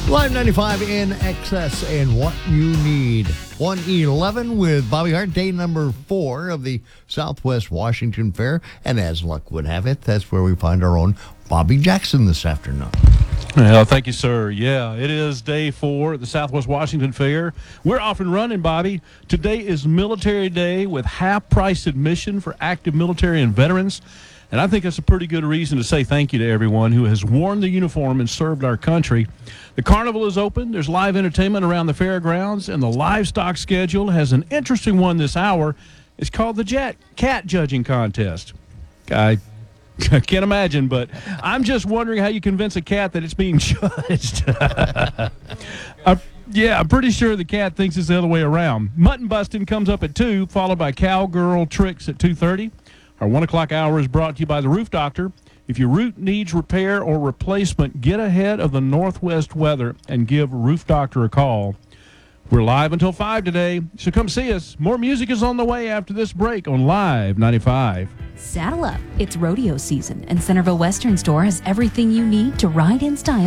Live 95 in excess and what you need. 111 with Bobby Hart, day number 4 of the Southwest Washington Fair. And as luck would have it, that's where we find our own Bobby Jackson this afternoon. Well, thank you, sir. Yeah, it is day 4 at the Southwest Washington Fair. We're off and running, Bobby. Today is Military Day with half-price admission for active military and veterans. And I think that's a pretty good reason to say thank you to everyone who has worn the uniform and served our country. The carnival is open. There's live entertainment around the fairgrounds, and the livestock schedule has an interesting one this hour. It's called the Cat Judging Contest. I can't imagine, but I'm just wondering how you convince a cat that it's being judged. I'm pretty sure the cat thinks it's the other way around. Mutton busting comes up at 2, followed by cowgirl tricks at 2:30. Our 1 o'clock hour is brought to you by the Roof Doctor. If your roof needs repair or replacement, get ahead of the northwest weather and give Roof Doctor a call. We're live until 5 today, so come see us. More music is on the way after this break on Live 95. Saddle up. It's rodeo season, and Centerville Western Store has everything you need to ride in style.